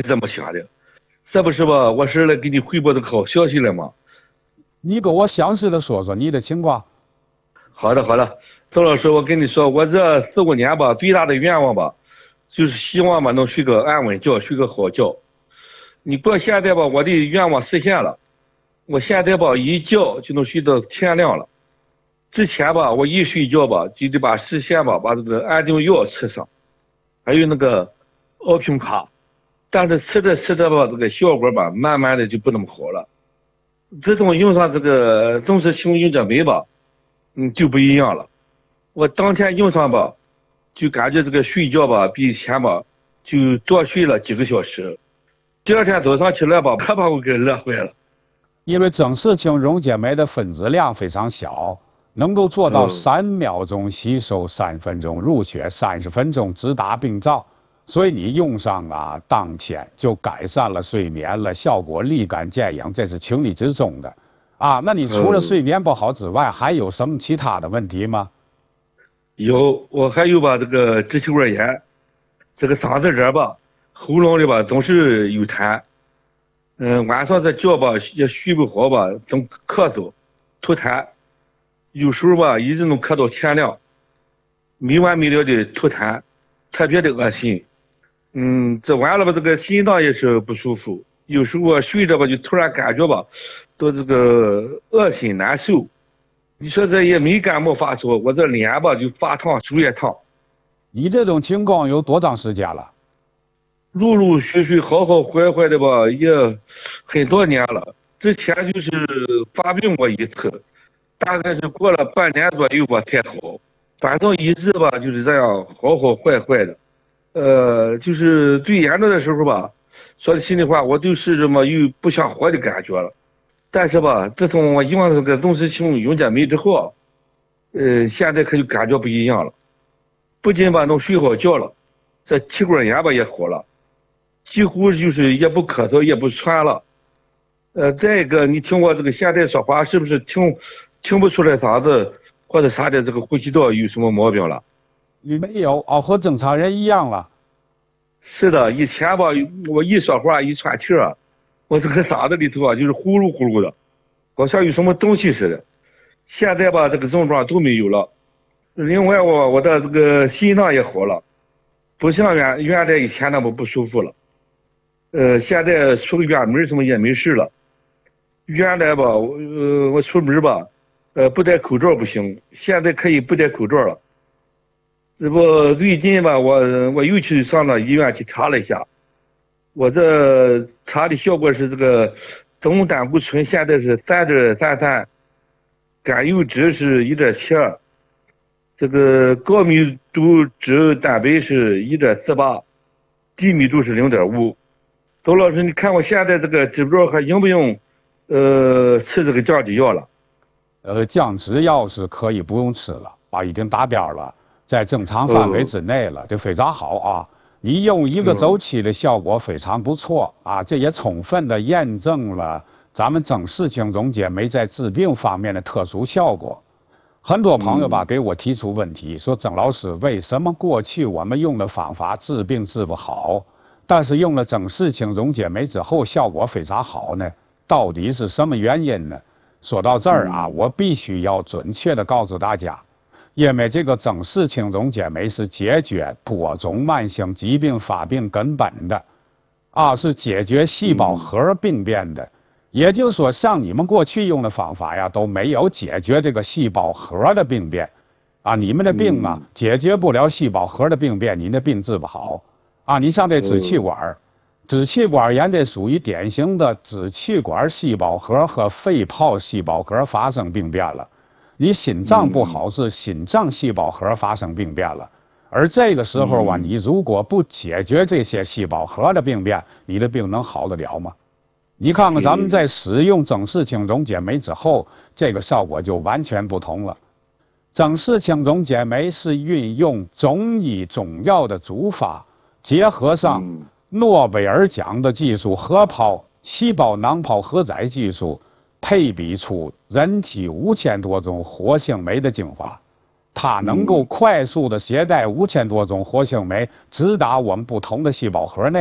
这么想的。这不是吧？我是来给你汇报这个好消息了吗？ 你给我详细的说说你的情况。 好的，好的，周老师，我跟你说，我这4、5年吧，最大的愿望吧，就是希望吧能睡个安稳觉，睡个好觉。你不现在吧，我的愿望实现了，我现在吧一觉就能睡到天亮了。之前吧，我一睡觉吧，就得把事先吧把这个安定药吃上，还有那个奥平卡，但是吃着吧，这个效果吧，慢慢的就不那么好了。自从用上这个中式轻永久酶吧，就不一样了。我当天用上吧，就感觉这个睡觉吧比以前吧就多睡了几个小时。第二天早上起来吧，可把我给乐坏了。 因为正式轻溶解酶的分子量非常小，能够做到3秒钟吸收，3分钟入血，30分钟直达病灶，所以你用上啊，当天就改善了睡眠了，效果立竿见影，这是情理之中的。啊，那你除了睡眠不好之外，还有什么其他的问题吗？ 有，我还有吧这个支气管炎，这个嗓子眼吧，喉咙里吧总是有痰。晚上这觉吧也睡不好吧，总咳嗽、吐痰，有时候吧一直能咳到天亮，没完没了的吐痰，特别的恶心。这完了吧，这个心脏也是不舒服，有时候我睡着吧就突然感觉吧，都这个恶心难受。你说这也没感冒发烧，我这脸吧就发烫，手也烫。 你这种情况有多长时间了？ 陆陆续续好好坏坏的吧，也很多年了。之前就是发病过一次，大概是过了半年左右吧才好。反正一直吧就是这样好好坏坏的。就是最严重的时候吧，说的心里话，我都是这么有不想活的感觉了。但是吧，自从我用了这个中式轻永久酶之后，现在可就感觉不一样了。不仅吧能睡好觉了，这气管炎吧也好了。几乎就是也不咳嗽也不喘了。再一个，你听我这个现在说话是不是听不出来嗓子或者啥的这个呼吸道有什么毛病了？ 你没有哦，和正常人一样了。 是的，以前吧我一说话一喘气儿，我这个嗓子里头啊就是呼噜呼噜的，好像有什么东西似的。现在吧这个症状都没有了。另外我的这个心脏也好了，不像原来以前那么不舒服了。现在出个远门什么也没事了。原来吧，我出门吧，不戴口罩不行，现在可以不戴口罩了。这不最近吧，我又去上了医院去查了一下，我这查的效果是这个总胆固醇现在是3.33，甘油酯是1.72，这个高密度脂蛋白是1.48，低密度是0.5。周老师，你看我现在这个知不知道还用不用吃这个降脂药了？ 降脂药是可以不用吃了啊，已经达标了，在正常范围之内了，这非常好啊。你用1个周期的效果非常不错啊，这也充分的验证了咱们正式轻溶解酶在治病方面的特殊效果。很多朋友吧给我提出问题，说曾老师，为什么过去我们用的方法治病治不好？但是用了正式轻溶解酶之后，效果非常好呢？到底是什么原因呢？说到这儿啊，我必须要准确的告诉大家，因为这个正式轻溶解酶是解决多种慢性疾病发病根本的，啊，是解决细胞核病变的。也就是说，像你们过去用的方法呀，都没有解决这个细胞核的病变，啊，你们的病啊，解决不了细胞核的病变，你的病治不好。啊，你像这支气管，支气管炎这属于典型的支气管细胞核和肺泡细胞核发生病变了。你心脏不好是心脏细胞核发生病变了，而这个时候啊，你如果不解决这些细胞核的病变，你的病能好得了吗？你看看咱们在使用正式轻溶解酶之后，这个效果就完全不同了。正式轻溶解酶是运用中医中药的煮法，结合上诺贝尔奖的技术核泡细胞囊泡荷载技术，配比出人体5000多种活性酶的精华，它能够快速的携带5000多种活性酶直达我们不同的细胞核内，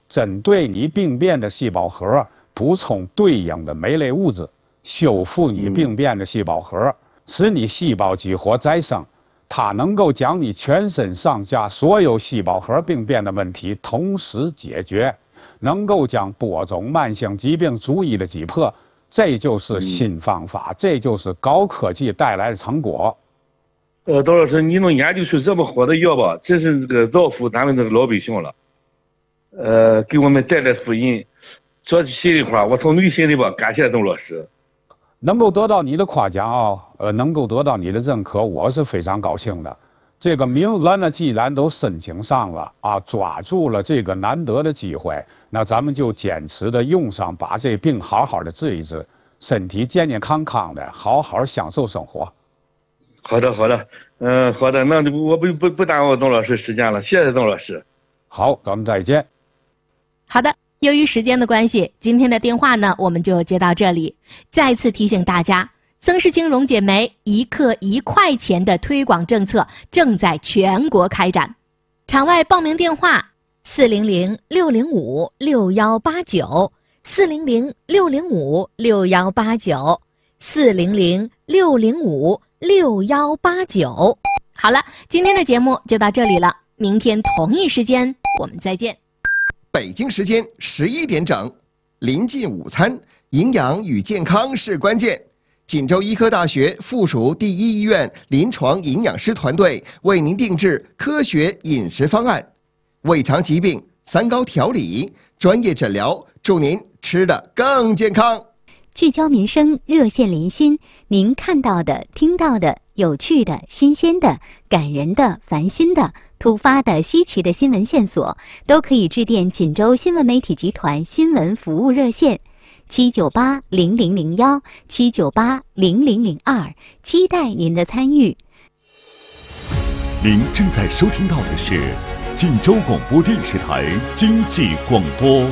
针对你病变的细胞核补充对应的酶类物质，修复你病变的细胞核，使你细胞激活再生。它能够将你全身上下所有细胞核病变的问题同时解决，能够将多种慢性疾病逐一的击破。这就是新方法，这就是高科技带来的成果。 窦老师，你能研究出这么好的药吧？真是这个造福咱们这个老百姓了。给我们带来福音。说心里话，我从内心里吧感谢窦老师。 能够得到你的夸奖啊，能够得到你的认可，我是非常高兴的。这个名额呢，既然都申请上了啊，抓住了这个难得的机会，那咱们就坚持的用上，把这病好好的治一治，身体健健康康的，好好享受生活。 好的，好的，好的，那我不耽误窦老师时间了，谢谢窦老师。 好，咱们再见。 好的。由于时间的关系，今天的电话呢，我们就接到这里。再次提醒大家，曾氏青溶解酶1克1块钱的推广政策正在全国开展。场外报名电话400-605-6189，400-605-6189。好了，今天的节目就到这里了，明天同一时间我们再见。 北京时间11点整，临近午餐，营养与健康是关键。锦州医科大学附属第一医院临床营养师团队为您定制科学饮食方案，胃肠疾病3高调理，专业诊疗，祝您吃得更健康。 聚焦民生，热线连心，您看到的、听到的、有趣的、新鲜的、感人的、烦心的、突发的、稀奇的新闻线索，都可以致电锦州新闻媒体集团新闻服务热线798-0001、798-0002，期待您的参与。 您正在收听到的是锦州广播电视台经济广播。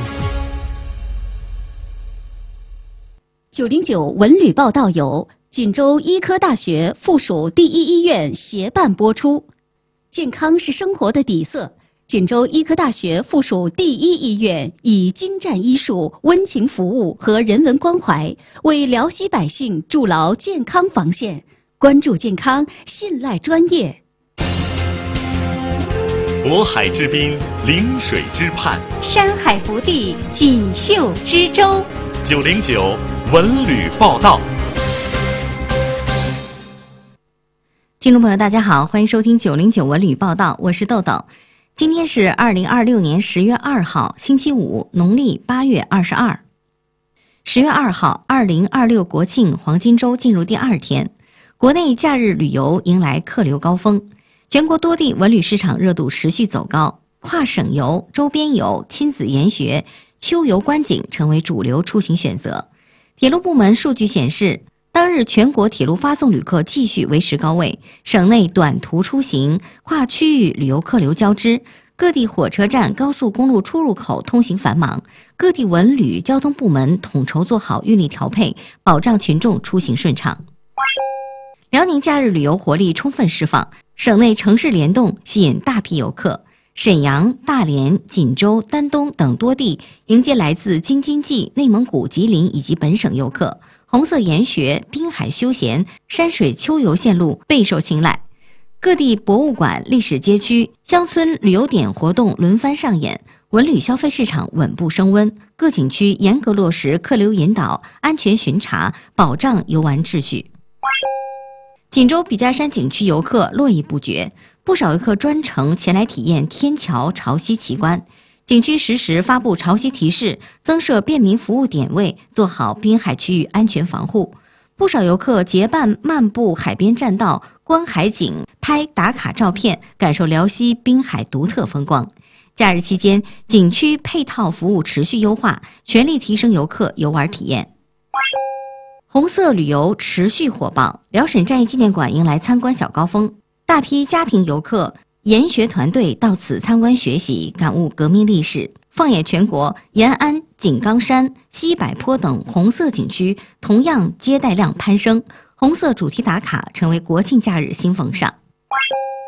909文旅报道由锦州医科大学附属第一医院协办播出。健康是生活的底色，锦州医科大学附属第一医院以精湛医术、温情服务和人文关怀，为辽西百姓筑牢健康防线。关注健康，信赖专业。 渤海之滨，临水之畔， 山海福地，锦绣之州。 909文旅报道。 听众朋友大家好，欢迎收听909文旅报道，我是豆豆。今天是2026年10月2号星期五，农历8月22。10月2号2026国庆黄金周进入第2天，国内假日旅游迎来客流高峰，全国多地文旅市场热度持续走高，跨省游、周边游、亲子研学、秋游观景成为主流出行选择。铁路部门数据显示，当日全国铁路发送旅客继续维持高位，省内短途出行、跨区域旅游客流交织，各地火车站、高速公路出入口通行繁忙，各地文旅交通部门统筹做好运力调配，保障群众出行顺畅。辽宁假日旅游活力充分释放，省内城市联动吸引大批游客。沈阳、大连、锦州、丹东等多地迎接来自京津冀、内蒙古、吉林以及本省游客，红色研学、滨海休闲、山水秋游线路备受青睐。各地博物馆、历史街区、乡村旅游点活动轮番上演，文旅消费市场稳步升温，各景区严格落实客流引导、安全巡查，保障游玩秩序。锦州笔架山景区游客络绎不绝，不少游客专程前来体验天桥潮汐奇观。景区实时发布潮汐提示，增设便民服务点位，做好滨海区域安全防护。不少游客结伴漫步海边栈道，观海景、拍打卡照片，感受辽西滨海独特风光。假日期间，景区配套服务持续优化，全力提升游客游玩体验。红色旅游持续火爆，辽沈战役纪念馆迎来参观小高峰，大批家庭游客、研学团队到此参观学习，感悟革命历史。放眼全国，延安、井冈山、西柏坡等红色景区同样接待量攀升，红色主题打卡成为国庆假日新风尚。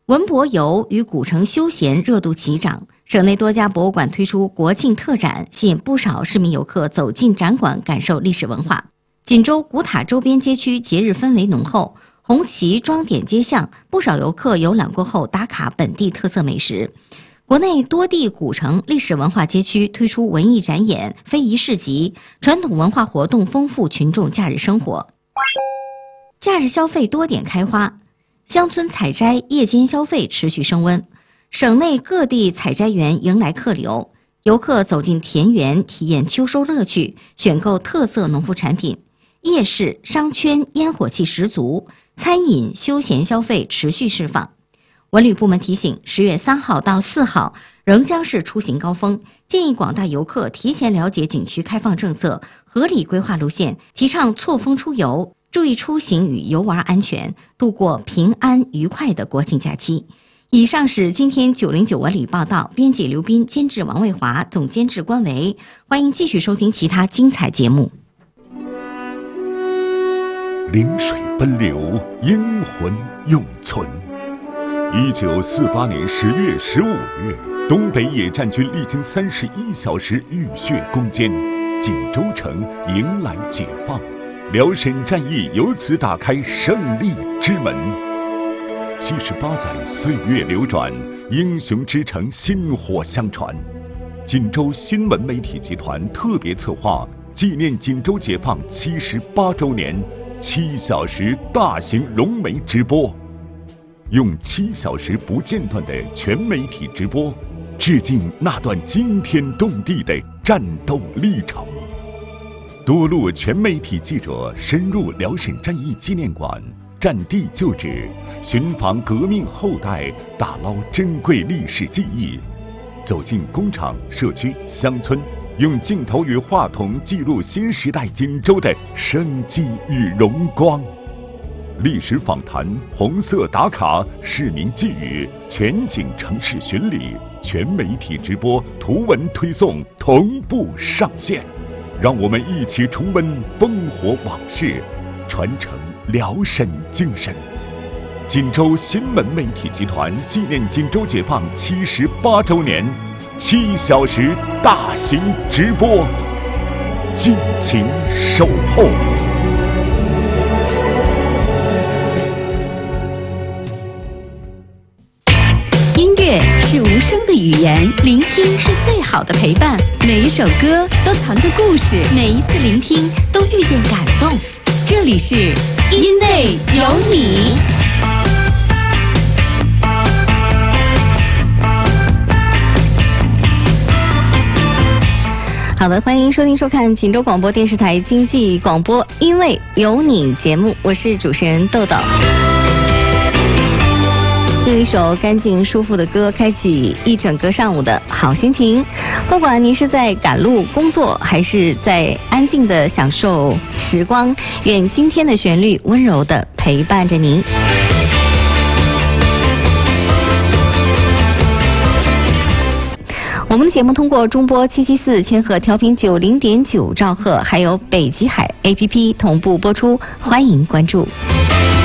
文博游与古城休闲热度齐涨，省内多家博物馆推出国庆特展，吸引不少市民游客走进展馆感受历史文化。锦州古塔周边街区节日氛围浓厚，红旗装点街巷，不少游客游览过后打卡本地特色美食。国内多地古城历史文化街区推出文艺展演、非遗市集，传统文化活动丰富群众假日生活。假日消费多点开花，乡村采摘夜间消费持续升温，省内各地采摘园迎来客流，游客走进田园体验秋收乐趣，选购特色农副产品。夜市、商圈烟火气十足，餐饮休闲消费持续释放。文旅部门提醒，10月3号到4号仍将是出行高峰，建议广大游客提前了解景区开放政策，合理规划路线，提倡错峰出游，注意出行与游玩安全，度过平安愉快的国庆假期。以上是今天909文旅报道，编辑刘斌，监制王卫华，总监制关维。欢迎继续收听其他精彩节目。 临水奔流，英魂永存。1948年10月15日，东北野战军历经31小时浴血攻坚，锦州城迎来解放，辽沈战役由此打开胜利之门。78载岁月流转，英雄之城薪火相传。锦州新闻媒体集团特别策划纪念锦州解放78周年7小时大型融媒直播，用7小时不间断的全媒体直播，致敬那段惊天动地的战斗历程。多路全媒体记者深入辽沈战役纪念馆，战地旧址，寻访革命后代，打捞珍贵历史记忆，走进工厂、社区、乡村，用镜头与话筒记录新时代锦州的生机与荣光。历史访谈、红色打卡、市民寄语、全景城市巡礼、全媒体直播、图文推送同步上线，让我们一起重温烽火往事，传承辽沈精神。锦州新闻媒体集团纪念锦州解放78周年7小时大型直播，敬请守候。 音乐是无声的语言，聆听是最好的陪伴。每一首歌都藏着故事， 每一次聆听都遇见感动。 这里是因为有你。 好的，欢迎收听收看锦州广播电视台经济广播《因为有你》节目，我是主持人豆豆。用一首干净舒服的歌开启一整个上午的好心情，不管您是在赶路工作，还是在安静的享受时光，愿今天的旋律温柔的陪伴着您。我们的节目通过中波774千赫调频90.9兆赫，还有北极海 APP 同步播出，欢迎关注。